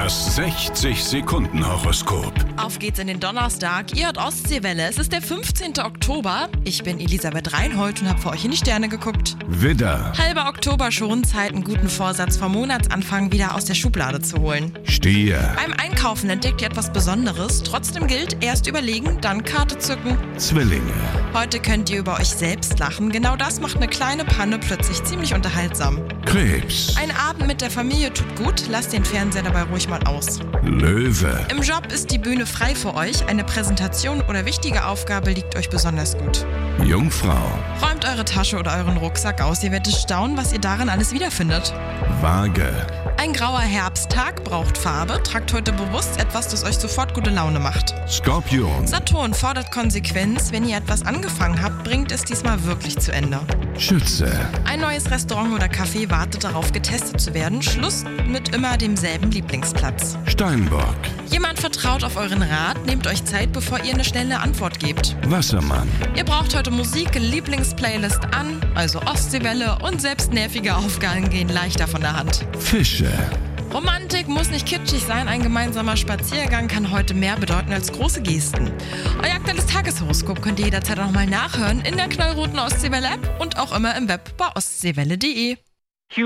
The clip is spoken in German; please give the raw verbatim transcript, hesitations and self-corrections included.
Das sechzig Sekunden Horoskop. Auf geht's in den Donnerstag. Ihr hört Ostseewelle. Es ist der fünfzehnten Oktober. Ich bin Elisabeth Reinhold und habe für euch in die Sterne geguckt. Widder, Halber Oktober schon. Zeit, einen guten Vorsatz vom Monatsanfang wieder aus der Schublade zu holen. Stier, Beim Einkaufen entdeckt ihr etwas Besonderes. Trotzdem gilt, erst überlegen, dann Karte zücken. Zwillinge, Heute könnt ihr über euch selbst lachen. Genau das macht eine kleine Panne plötzlich ziemlich unterhaltsam. Krebs, Ein Abend mit der Familie tut gut. Lasst den Fernseher dabei ruhig mal aus. Löwe, Im Job ist die Bühne frei für euch. Eine Präsentation oder wichtige Aufgabe liegt euch besonders gut. Jungfrau, Räumt eure Tasche oder euren Rucksack aus. Ihr werdet staunen, was ihr darin alles wiederfindet. Waage, Ein grauer Herbsttag braucht Farbe. Tragt heute bewusst etwas, das euch sofort gute Laune macht. Skorpion, Saturn fordert Konsequenz. Wenn ihr etwas angefangen habt, bringt es diesmal wirklich zu Ende. Schütze, Ein neues Restaurant oder Café wartet darauf, getestet zu werden. Schluss mit immer demselben Lieblingsplatz. Steinbock, Jemand vertraut auf euren Rat. Nehmt euch Zeit, bevor ihr eine schnelle Antwort gebt. Wassermann, Ihr braucht heute Musik, Lieblingsplaylist an, also Ostseewelle, und selbst nervige Aufgaben gehen leichter von der Hand. Fische, Romantik muss nicht kitschig sein, ein gemeinsamer Spaziergang kann heute mehr bedeuten als große Gesten. Euer aktuelles Tageshoroskop könnt ihr jederzeit auch mal nachhören in der knallroten Ostseewelle-App und auch immer im Web bei ostseewelle punkt de.